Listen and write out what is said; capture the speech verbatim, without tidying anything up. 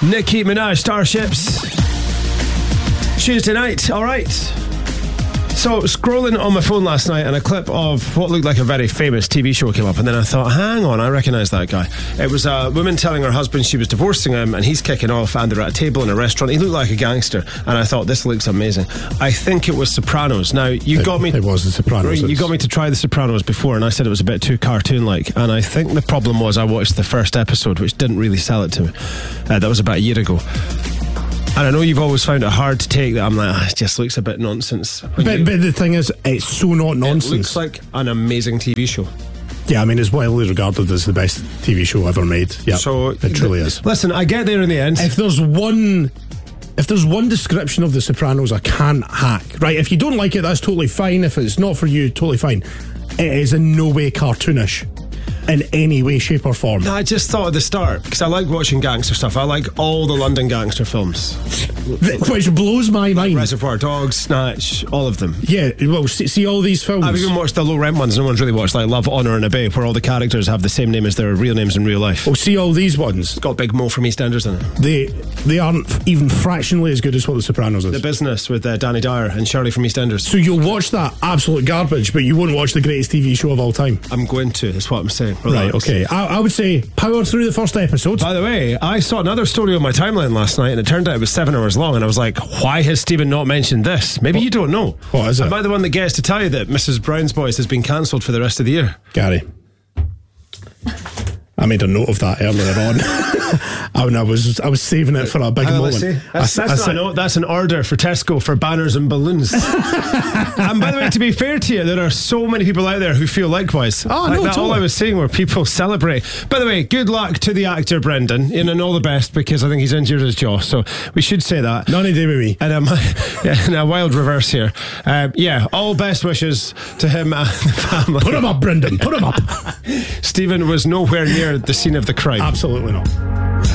Nicki Minaj, Starships. Tuesday night, alright. So, scrolling on my phone last night and a clip of what looked like a very famous T V show came up, and then I thought, hang on, I recognise that guy. It was a woman telling her husband she was divorcing him, and he's kicking off, and they're at a table in a restaurant. He looked like a gangster, and I thought, this looks amazing. I think it was Sopranos. Now, you it, got me... It was The Sopranos. You got me to try The Sopranos before, and I said it was a bit too cartoon-like, and I think the problem was I watched the first episode, which didn't really sell it to me. Uh, that was about a year ago. And I know you've always found it hard to take that. I'm like, ah, it just looks a bit nonsense. But, you, but the thing is, it's so not nonsense. It looks like an amazing T V show. Yeah, I mean, it's widely regarded as the best T V show ever made. Yeah, so it truly th- is. Listen, I get there in the end. If there's one... If there's one description of The Sopranos I can't hack, right, if you don't like it, that's totally fine. If it's not for you, totally fine. It is in no way cartoonish. In any way, shape or form. No, I just thought at the start, because I like watching gangster stuff. I like all the London gangster films. Which blows my mind. Like Reservoir Dogs, Snatch, all of them. Yeah, well, see, see all these films. I've even watched the low rent ones no one's really watched, like Love, Honour and Obey, where all the characters have the same name as their real names in real life. Oh, see all these ones. It's got Big Mo from EastEnders in it. They they aren't even fractionally as good as what The Sopranos is. The Business with uh, Danny Dyer and Shirley from EastEnders. So you'll watch that absolute garbage, but you won't watch the greatest T V show of all time. I'm going to, that's what I'm saying. Relax. Right, okay. I, I would say power through the first episode. By the way, I saw another story on my timeline last night, and it turned out it was seven hours long, and I was like, why has Stephen not mentioned this? Maybe what? You don't know. What is it? Am I the one that gets to tell you that Missus Brown's Boys has been cancelled for the rest of the year? Gary, I made a note of that earlier on. I, mean, I was I was saving it for a big uh, moment. That's, I, that's, I, not a note, that's an order for Tesco for banners and balloons. And by the way, to be fair to you, there are so many people out there who feel likewise. Oh, like no, that, totally. All I was saying were people celebrate. By the way, good luck to the actor Brendan, you know, and all the best, because I think he's injured his jaw, so we should say that. None to do with me. And um, in a wild reverse here. Um, yeah, all best wishes to him and the family. Put him up, Brendan. Put him up. Stephen was nowhere near the scene of the crime. Absolutely not.